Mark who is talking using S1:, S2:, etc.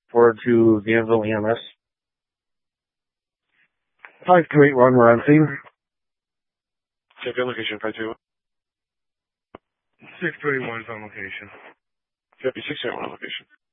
S1: forward to Danville EMS. 5281, we're on scene.
S2: Check your location, 521.
S3: 6281 is on location.
S2: Copy, 681 on location.